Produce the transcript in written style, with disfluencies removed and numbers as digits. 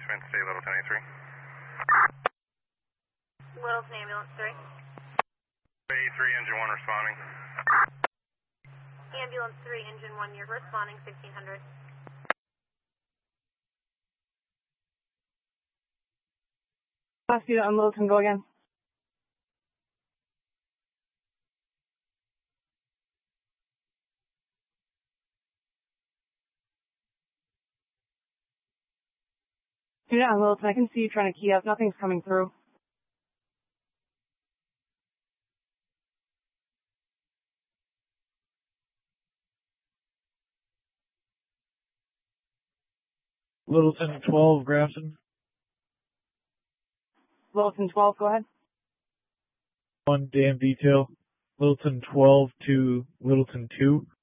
Twin State, Littleton A3. Littleton Ambulance 3. A3, engine 1 responding. Ambulance 3, engine 1, you're responding 1600. Ask you to on Littleton, go again. Unit on Littleton, I can see you trying to key up. Nothing's coming through. Littleton 12, Grafton. Littleton 12, go ahead. 1 damn detail. Littleton 12 to Littleton 2.